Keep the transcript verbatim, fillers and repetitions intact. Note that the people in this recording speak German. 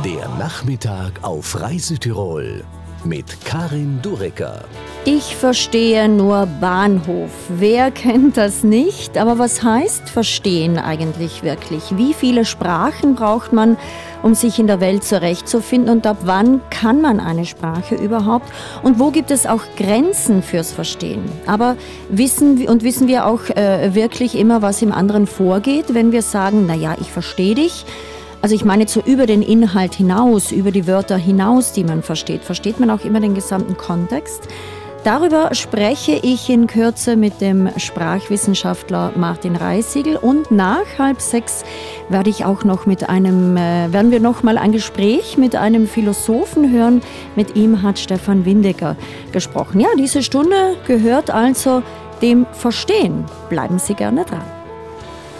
Der Nachmittag auf Reisetirol mit Karin Durecker. Ich verstehe nur Bahnhof. Wer kennt das nicht? Aber was heißt verstehen eigentlich wirklich? Wie viele Sprachen braucht man, um sich in der Welt zurechtzufinden? Und ab wann kann man eine Sprache überhaupt? Und wo gibt es auch Grenzen fürs Verstehen? Aber wissen wir und wissen wir auch äh, wirklich immer, was im anderen vorgeht, wenn wir sagen, naja, ich verstehe dich? Also ich meine so über den Inhalt hinaus, über die Wörter hinaus, die man versteht. Versteht man auch immer den gesamten Kontext? Darüber spreche ich in Kürze mit dem Sprachwissenschaftler Martin Reisigl und nach halb sechs werde ich auch noch mit einem, äh, werden wir noch mal ein Gespräch mit einem Philosophen hören. Mit ihm hat Stefan Windecker gesprochen. Ja, diese Stunde gehört also dem Verstehen. Bleiben Sie gerne dran.